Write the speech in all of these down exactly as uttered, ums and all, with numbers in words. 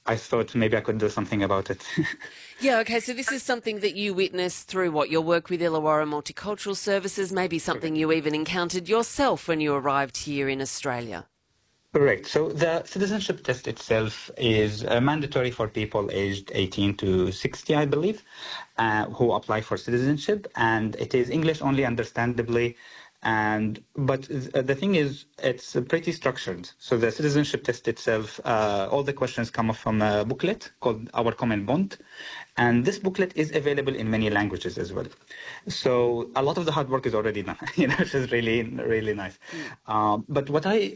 I thought maybe I could do something about it. Yeah, okay, so this is something that you witnessed through what, your work with Illawarra Multicultural Services, maybe something Correct. you even encountered yourself when you arrived here in Australia. Correct. So the citizenship test itself is uh, mandatory for people aged eighteen to sixty, I believe, uh, who apply for citizenship, and it is English only, understandably. And but th- the thing is, it's uh, pretty structured. So the citizenship test itself, uh, all the questions come from a booklet called Our Common Bond, and this booklet is available in many languages as well. So a lot of the hard work is already done, you know, which is really, really nice. Mm. Um, but what I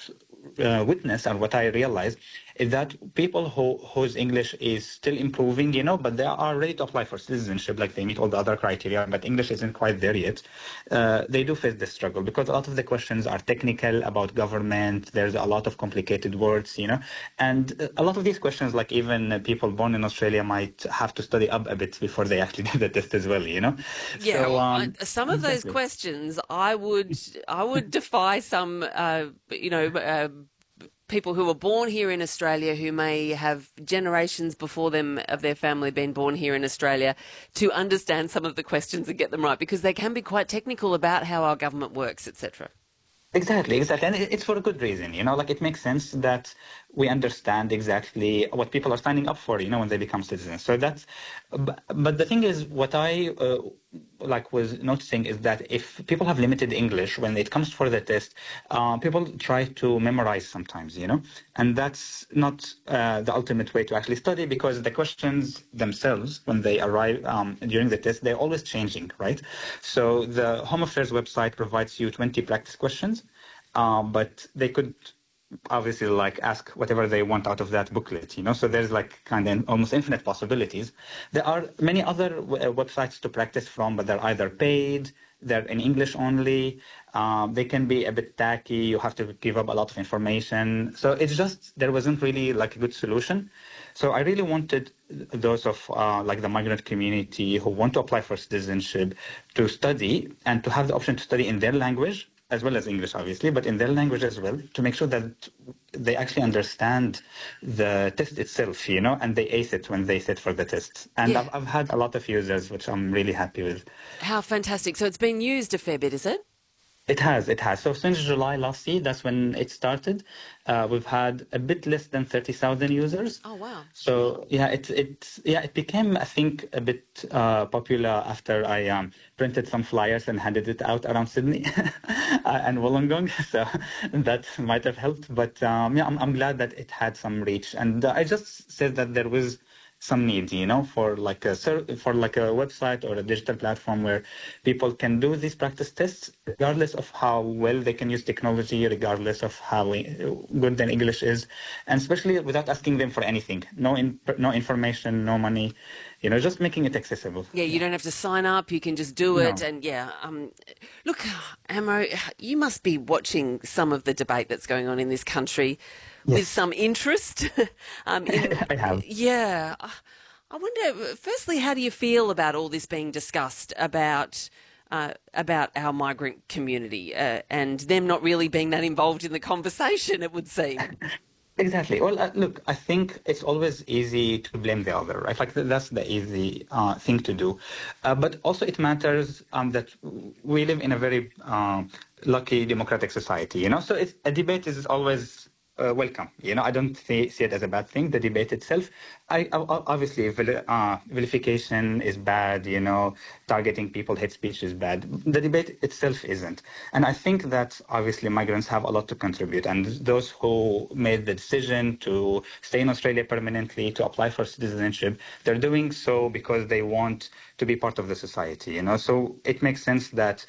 uh, witness and what I realize is that people who whose English is still improving, you know, but they are ready to apply for citizenship, like they meet all the other criteria, but English isn't quite there yet. Uh, they do face this struggle because a lot of the questions are technical about government. There's a lot of complicated words, you know, and a lot of these questions, like even uh, people born in Australia might have to study up a bit before they actually do the test as well, you know. Yeah, So well, I, um, some of those exactly. questions, I would, I would defy some, uh, you know, uh, people who were born here in Australia who may have generations before them of their family been born here in Australia to understand some of the questions and get them right, because they can be quite technical about how our government works, et cetera. Exactly, exactly. And it- it's for a good reason, you know, like it makes sense that we understand exactly what people are signing up for, you know, when they become citizens. So that's, but, but the thing is, what I uh, like was noticing is that if people have limited English when it comes for the test, uh, people try to memorize sometimes, you know, and that's not uh, the ultimate way to actually study because the questions themselves, when they arrive um, during the test, they're always changing, right? So the Home Affairs website provides you twenty practice questions, um, but they could obviously like ask whatever they want out of that booklet, you know, so there's like kind of almost infinite possibilities. There are many other w- uh, websites to practice from, but they're either paid, they're in English only, um, they can be a bit tacky, you have to give up a lot of information, so it's just there wasn't really like a good solution. So I really wanted those of uh, like the migrant community who want to apply for citizenship to study and to have the option to study in their language as well as English, obviously, but in their language as well, to make sure that they actually understand the test itself, you know, and they ace it when they sit for the test. And Yeah. I've, I've had a lot of users, which I'm really happy with. How fantastic. So it's been used a fair bit, is it? It has, it has. So since July last year, that's when it started. Uh, we've had a bit less than thirty thousand users. Oh, wow. So yeah, it it yeah it became I think a bit uh, popular after I um, printed some flyers and handed it out around Sydney uh, and Wollongong. So that might have helped. But um, yeah, I'm I'm glad that it had some reach. And uh, I just said that there was some need, you know, for like a ser- for like a website or a digital platform where people can do these practice tests, regardless of how well they can use technology, regardless of how i- good their English is, and especially without asking them for anything, no in- no information, no money, you know, just making it accessible. Yeah, you Yeah. don't have to sign up. You can just do it. No. And yeah, um, look, Amo, you must be watching some of the debate that's going on in this country with Yes, some interest. um, in I have. yeah, I wonder. Firstly, how do you feel about all this being discussed about? Uh, about our migrant community uh, and them not really being that involved in the conversation, it would seem. Exactly. Well, uh, look, I think it's always easy to blame the other, right? Like th- that's the easy uh, thing to do. Uh, but also, it matters um, that we live in a very uh, lucky democratic society, you know. So it's, a debate is always uh, welcome. You know, I don't see, see it as a bad thing. The debate itself, I, I obviously vil- uh, vilification is bad. You know, targeting people, hate speech is bad. The debate itself isn't. And I think that obviously migrants have a lot to contribute, and those who made the decision to stay in Australia permanently, to apply for citizenship, they're doing so because they want to be part of the society. You know, so it makes sense that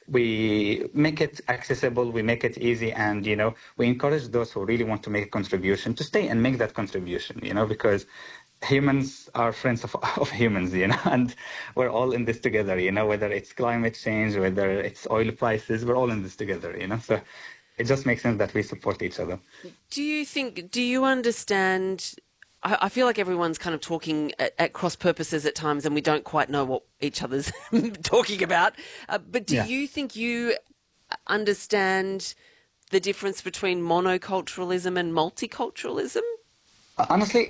we make it accessible, we make it easy, and you know, we encourage those who really want to make a contribution to stay and make that contribution. You know, because humans are friends of, of humans, you know, and we're all in this together. You know, whether it's climate change, whether it's oil prices, we're all in this together. You know, so it just makes sense that we support each other. Do you think, do you understand? I, I feel like everyone's kind of talking at, at cross purposes at times and we don't quite know what each other's talking about. Uh, but do Yeah. you think you understand the difference between monoculturalism and multiculturalism? Honestly,